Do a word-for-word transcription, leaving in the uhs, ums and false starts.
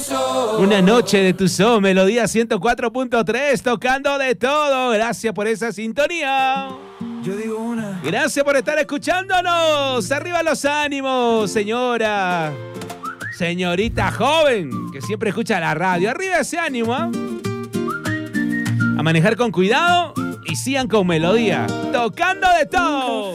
Una noche de Tuzón, Melodía ciento cuatro punto tres, tocando de todo. Gracias por esa sintonía. Yo digo una. Gracias por estar escuchándonos. Arriba los ánimos, señora. Señorita joven, que siempre escucha la radio. Arriba ese ánimo, ¿eh? A manejar con cuidado y sigan con melodía. Tocando de todo.